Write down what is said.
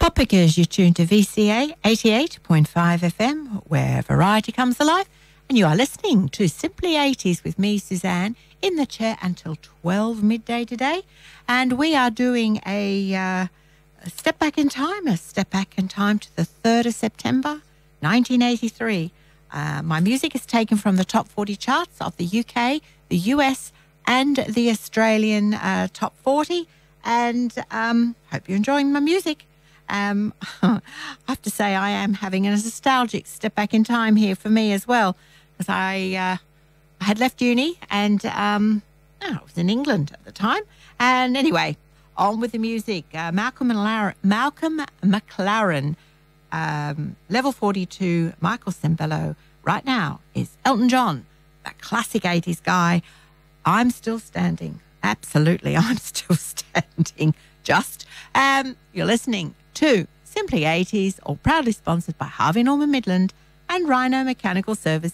Because you're tuned to VCA 88.5 FM, where variety comes alive, and you are listening to Simply 80s with me, Suzanne, in the chair until 12 midday today. And we are doing a step back in time to the 3rd of September, 1983. My music is taken from the top 40 charts of the UK, the US, and the Australian top 40. And hope you're enjoying my music. I have to say I am having a nostalgic step back in time here for me as well, because I had left uni and I was in England at the time. And anyway, on with the music. Malcolm McLaren, Level 42, Michael Sembello. Right now is Elton John, that classic 80s guy. I'm still standing. Absolutely, I'm still standing. You're listening to Simply 80s, all proudly sponsored by Harvey Norman Midland and Rhino Mechanical Service